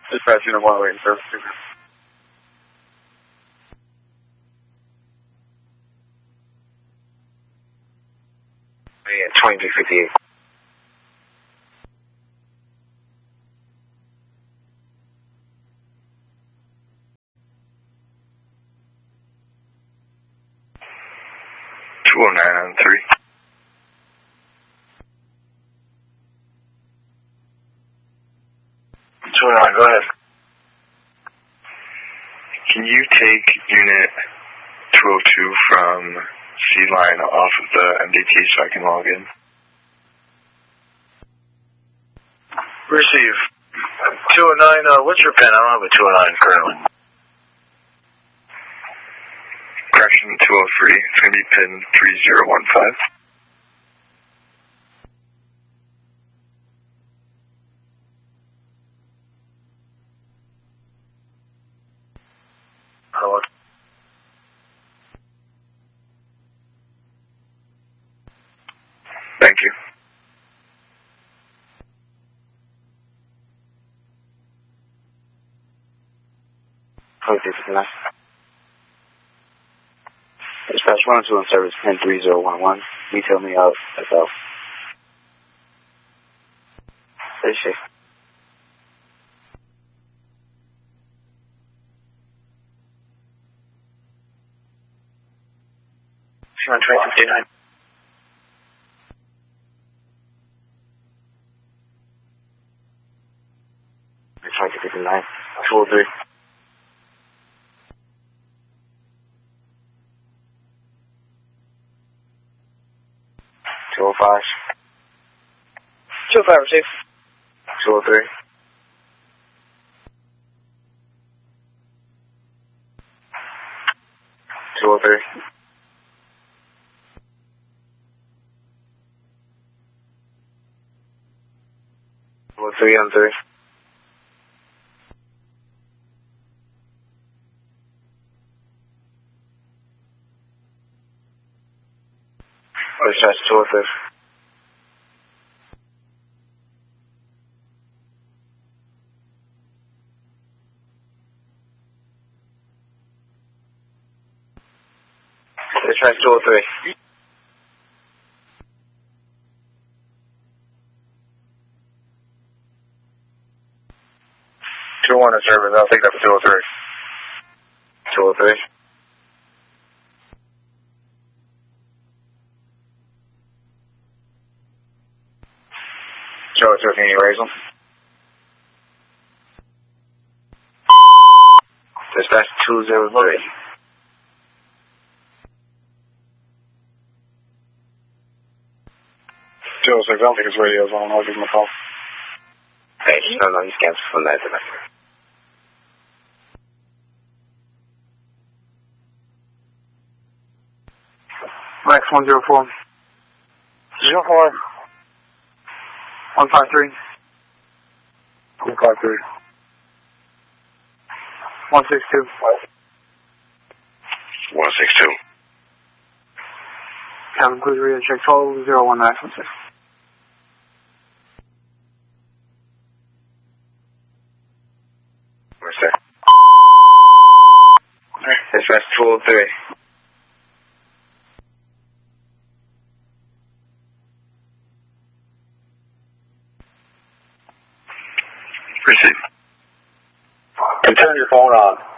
Dispatch unit 1 waiting service. 2358. Two 09 on 3. Go ahead. Can you take unit 202 from C-Line off of the MDT so I can log in? Receive. 209, what's your pin? I don't have a 209 currently. Correction 203, it's going to be pin 3015. Hello. Thank you. Dispatch 102 on service, pin 3011. Detail me out as well. Stay safe. On 2059. Trying to 59. 203. 205. 205, receive. 203. 203. 203 on 3. Dispatch 203. Dispatch 203. Two one in service, I'll take that for 203. 203. Joe, can you raise them? Dispatch 203. Joe, I don't think his radio's on. I'll give him a call. Hey, no, he's canceled from that tonight. Max 104. 04. 153. 153. 162. 162. Cabin Cruise Radio check 12-01916. Where's that? Dispatch 203. Receive. Hey, turn your phone on.